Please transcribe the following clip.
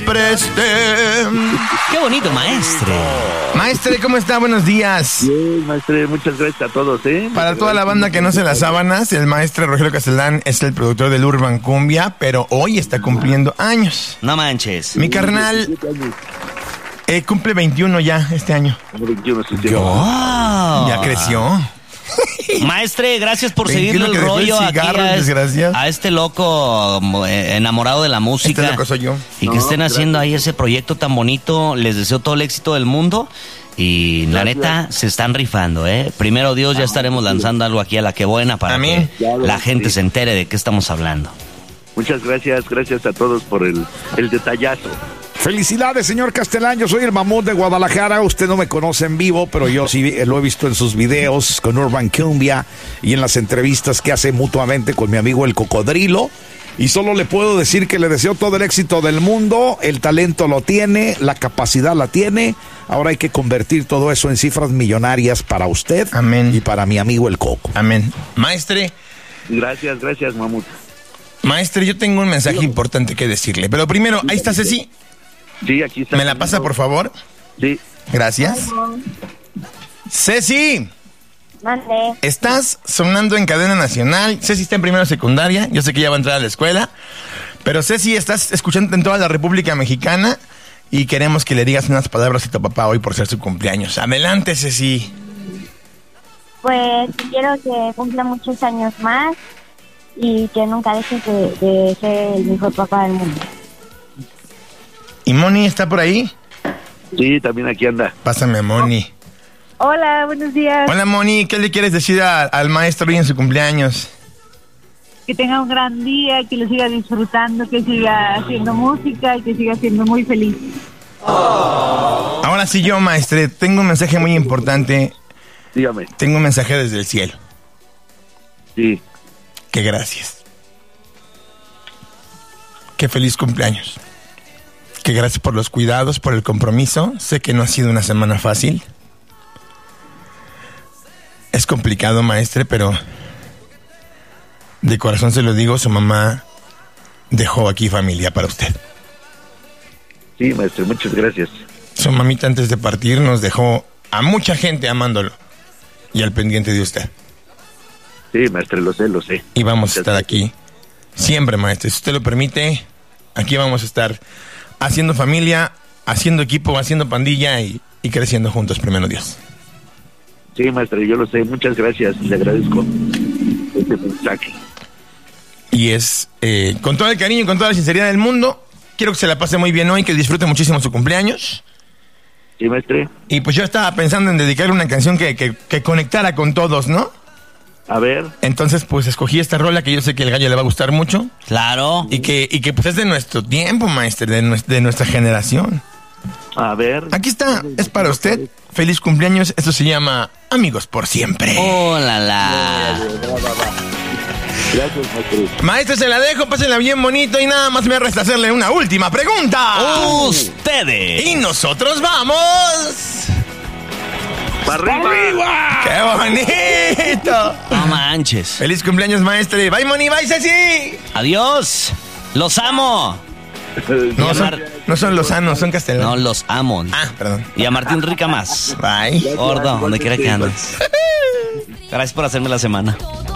preste. Qué bonito, maestre. Maestre, ¿cómo está? Buenos días. Bien, maestre, muchas gracias a todos, Para toda la banda que no se las sábanas, el maestro Rogelio Castelán es el productor del Urban Cumbia, pero hoy está cumpliendo años. No manches. Mi carnal cumple 21 ya este año. 21, sí, sí. Wow. Ya creció. Maestre, gracias por seguirle el que dejó rollo cigarro, aquí desgraciado. a este loco enamorado de la música. Este loco soy yo. Y que estén haciendo ahí ese proyecto tan bonito. Les deseo todo el éxito del mundo. Y la neta, se están rifando, ¿eh? Primero Dios, ya estaremos lanzando algo aquí a la que buena para que la gente se entere de qué estamos hablando. Muchas gracias a todos por el detallazo. Felicidades, señor Castelán. Yo soy el mamut de Guadalajara. Usted no me conoce en vivo, pero yo sí lo he visto en sus videos con Urban Cumbia y en las entrevistas que hace mutuamente con mi amigo el Cocodrilo. Y solo le puedo decir que le deseo todo el éxito del mundo. El talento lo tiene, la capacidad la tiene. Ahora hay que convertir todo eso en cifras millonarias para usted. Amén. Y para mi amigo el Coco. Amén. Maestre. Gracias, mamut. Maestre, yo tengo un mensaje importante que decirle. Pero primero, ahí está Ceci. Sí, aquí está. ¿Me la pasa, por favor? Sí. Gracias. Ceci. Mande. Estás sonando en cadena nacional. Ceci está en primero secundaria. Yo sé que ya va a entrar a la escuela. Pero Ceci, estás escuchando en toda la República Mexicana. Y queremos que le digas unas palabras a tu papá hoy por ser su cumpleaños. Adelante, Ceci. Pues quiero que cumpla muchos años más y que nunca deje de ser el mejor papá del mundo. ¿Y Moni está por ahí? Sí, también aquí anda. Pásame a Moni. Hola, buenos días. Hola, Moni. ¿Qué le quieres decir al maestro hoy en su cumpleaños? Que tenga un gran día, que lo siga disfrutando, que siga haciendo música y que siga siendo muy feliz. Ahora sí yo, maestre, tengo un mensaje muy importante. Dígame. Tengo un mensaje desde el cielo. Sí. Que gracias. Que feliz cumpleaños. Que gracias por los cuidados, por el compromiso. Sé que no ha sido una semana fácil. Es complicado, maestre, pero de corazón se lo digo, su mamá dejó aquí familia para usted. Sí, maestro, muchas gracias. Su mamita antes de partir nos dejó a mucha gente amándolo y al pendiente de usted. Sí, maestro, lo sé. Y vamos a estar aquí siempre, maestro. Si usted lo permite, aquí vamos a estar haciendo familia, haciendo equipo, haciendo pandilla y creciendo juntos, primero Dios. Sí, maestro, yo lo sé. Muchas gracias. Le agradezco este mensaje. Y es con todo el cariño y con toda la sinceridad del mundo. Quiero que se la pase muy bien hoy, que disfrute muchísimo su cumpleaños. Sí, maestre. Y pues yo estaba pensando en dedicarle una canción que conectara con todos, ¿no? A ver. Entonces, pues escogí esta rola que yo sé que el gallo le va a gustar mucho. Claro. Y que pues es de nuestro tiempo, maestro, de nuestra generación. A ver. Aquí está, es para usted. Feliz cumpleaños. Esto se llama Amigos por Siempre. ¡Oh, la! Gracias, maestro. Maestro, se la dejo, pásenla bien bonito y nada más me resta hacerle una última pregunta. ¡Ustedes! Y nosotros vamos... ¡Para arriba! ¡Qué bonito! No manches. Feliz cumpleaños, maestre. Bye, Moni, bye, Ceci. Adiós. Los amo. No son lozanos, son castellanos. No, los amo. Ah, perdón. Y a Martín Rica más. Bye. Gordo, donde quiera que andes. Gracias por hacerme la semana.